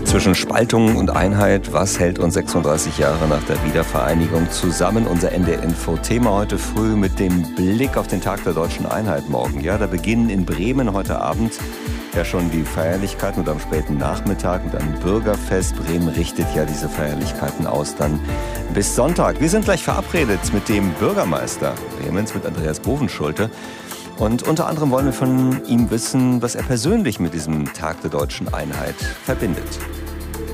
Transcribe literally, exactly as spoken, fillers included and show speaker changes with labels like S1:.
S1: Zwischen Spaltung und Einheit, was hält uns sechsunddreißig Jahre nach der Wiedervereinigung zusammen? Unser N D R-Info-Thema heute früh mit dem Blick auf den Tag der deutschen Einheit morgen. Ja, da beginnen in Bremen heute Abend ja schon die Feierlichkeiten und am späten Nachmittag mit einem Bürgerfest. Bremen richtet ja diese Feierlichkeiten aus dann bis Sonntag. Wir sind gleich verabredet mit dem Bürgermeister Bremens, mit Andreas Bovenschulte. Und unter anderem wollen wir von ihm wissen, was er persönlich mit diesem Tag der deutschen Einheit verbindet.